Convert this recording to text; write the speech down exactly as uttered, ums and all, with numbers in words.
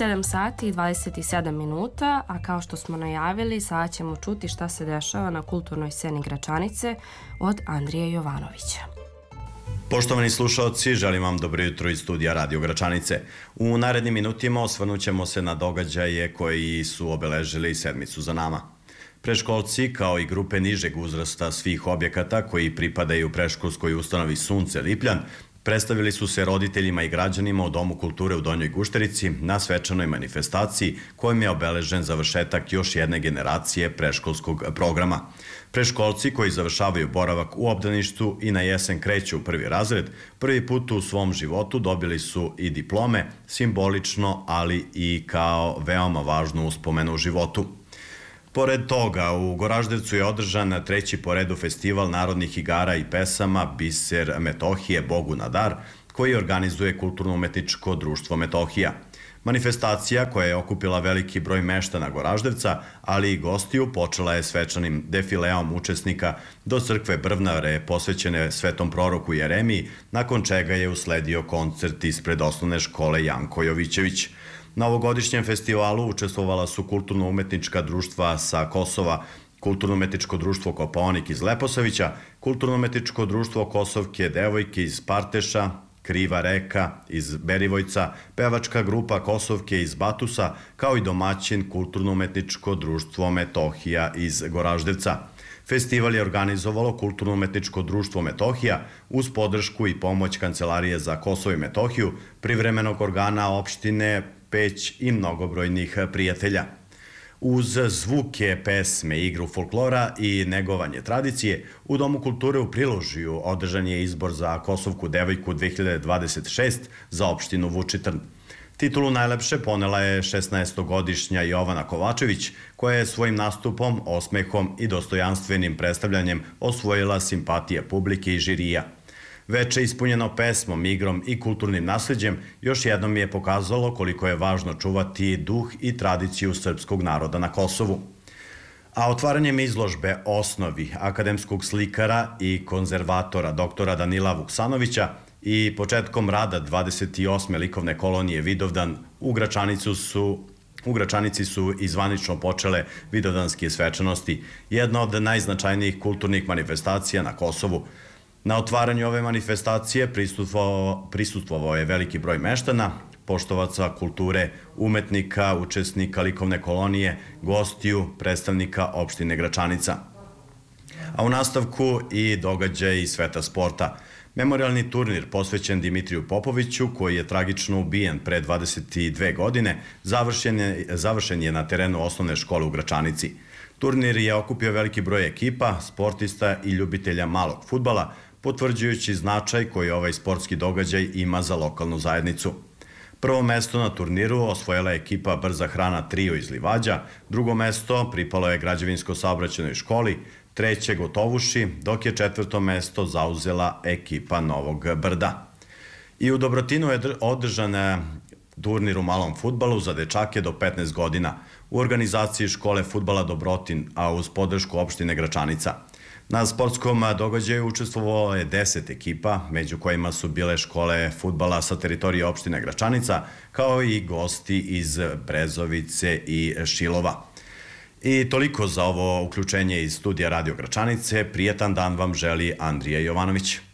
sedam sati i dvadeset sedam minuta, a kao što smo najavili, sada ćemo čuti šta se dešava na kulturnoj sceni Gračanice od Andrije Jovanovića. Poštovani slušaoci, želim vam dobro jutro iz studija Radio Gračanice. U narednim minutima osvrnut ćemo se na događaje koji su obeležili sedmicu za nama. Preškolci, kao i grupe nižeg uzrasta svih objekata koji pripadaju preškolskoj ustanovi Sunce Lipljan, predstavili su se roditeljima i građanima u Domu kulture u Donjoj Gušterici na svečanoj manifestaciji kojim je obeležen završetak još jedne generacije preškolskog programa. Preškolci koji završavaju boravak u obdaništu i na jesen kreću u prvi razred, prvi put u svom životu dobili su i diplome, simbolično, ali i kao veoma važnu uspomenu u životu. Pored toga, u Goraždevcu je održan treći po redu festival narodnih igara i pesama Biser Metohije, Bogu na dar, koji organizuje Kulturno-umetničko društvo Metohija. Manifestacija, koja je okupila veliki broj meštana Goraždevca, ali i gostiju, počela je svečanim defileom učesnika do crkve Brvnare posvećene svetom proroku Jeremiji, nakon čega je usledio koncert ispred osnovne škole Janko Jovićević. Na ovogodišnjem festivalu učestvovala su kulturno-umetnička društva sa Kosova, Kulturno-umetničko društvo Kopaonik iz Leposavića, Kulturno-umetničko društvo Kosovke devojke iz Parteša, Kriva reka iz Berivojca, pevačka grupa Kosovke iz Batusa, kao i domaćin Kulturno-umetničko društvo Metohija iz Goraždevca. Festival je organizovalo Kulturno-umetničko društvo Metohija uz podršku i pomoć Kancelarije za Kosovo i Metohiju, privremenog organa opštine Peć i mnogobrojnih prijatelja. Uz zvuke, pesme, igru folklora i negovanje tradicije, u Domu kulture u Priložiju održan je izbor za Kosovku devojku dve hiljade dvadeset šest za opštinu Vučitrn. Titulu najlepše ponela je šesnaestogodišnja Jovana Kovačević, koja je svojim nastupom, osmehom i dostojanstvenim predstavljanjem osvojila simpatije publike i žirija. Veče ispunjeno pesmom, igrom i kulturnim nasleđem još jednom je pokazalo koliko je važno čuvati duh i tradiciju srpskog naroda na Kosovu. A otvaranjem izložbe Osnovi akademskog slikara i konzervatora doktora Danila Vuksanovića i početkom rada dvadeset osme likovne kolonije Vidovdan u Gračanicu su U Gračanici su i zvanično počele vidovdanske svečanosti, jedna od najznačajnijih kulturnih manifestacija na Kosovu. Na otvaranju ove manifestacije prisustvovao, prisustvovao je veliki broj meštana, poštovaca kulture, umetnika, učesnika likovne kolonije, gostiju, predstavnika opštine Gračanica. A u nastavku i događaj iz sveta sporta. Memorialni turnir posvećen Dimitriju Popoviću, koji je tragično ubijen pre dvadeset dve godine, završen je, završen je na terenu osnovne škole u Gračanici. Turnir je okupio veliki broj ekipa, sportista i ljubitelja malog fudbala, potvrđujući značaj koji ovaj sportski događaj ima za lokalnu zajednicu. Prvo mesto na turniru osvojila je ekipa Brza hrana Trio iz Livađa, drugo mesto pripalo je Građevinsko-saobraćajnoj školi, treće Gotovuši, dok je četvrto mesto zauzela ekipa Novog Brda. I u Dobrotinu je održan turnir u malom fudbalu za dečake do petnaest godina u organizaciji škole fudbala Dobrotin, a uz podršku opštine Gračanica. Na sportskom događaju učestvovalo je deset ekipa, među kojima su bile škole fudbala sa teritorije opštine Gračanica, kao i gosti iz Brezovice i Šilova. I toliko za ovo uključenje iz studija Radio Gračanice. Prijetan dan vam želi Andrija Jovanović.